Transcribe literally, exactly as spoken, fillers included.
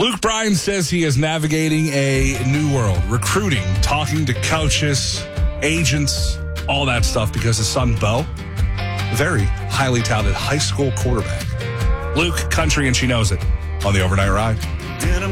Luke Bryan says he is navigating a new world, recruiting, talking to coaches, agents, all that stuff because his son, Bo, very highly touted high school quarterback. Luke, country, and she knows it on the Overnight Ride.